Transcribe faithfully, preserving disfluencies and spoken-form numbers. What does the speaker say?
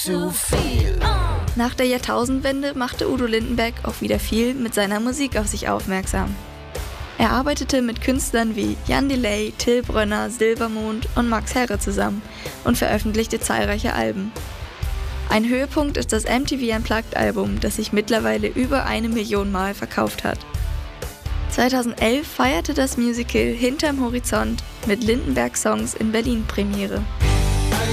zu viel. Nach der Jahrtausendwende machte Udo Lindenberg auch wieder viel mit seiner Musik auf sich aufmerksam. Er arbeitete mit Künstlern wie Jan Delay, Till Brönner, Silbermond und Max Herre zusammen und veröffentlichte zahlreiche Alben. Ein Höhepunkt ist das M T V Unplugged-Album, das sich mittlerweile über eine Million Mal verkauft hat. zweitausendelf feierte das Musical Hinterm Horizont mit Lindenberg-Songs in Berlin Premiere.